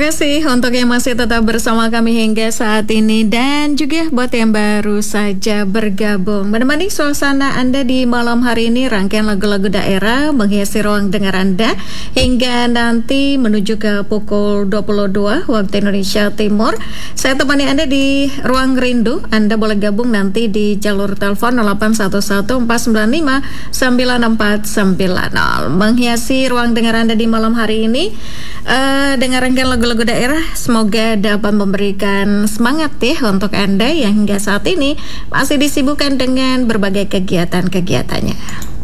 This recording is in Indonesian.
kasih untuk yang masih tetap bersama kami hingga saat ini dan juga buat yang baru saja bergabung. Menemani suasana Anda di malam hari ini, rangkaian lagu-lagu daerah menghiasi ruang dengar Anda hingga nanti menuju ke pukul 22 waktu Indonesia Timur. Saya temani Anda di Ruang Rindu. Anda boleh gabung nanti di jalur telepon 0811-495-9490. Menghiasi ruang dengar Anda di malam hari ini dengan rangkaian lagu-lagu daerah, semoga dapat memberikan semangat ya untuk Anda yang hingga saat ini masih disibukkan dengan berbagai kegiatan-kegiatannya.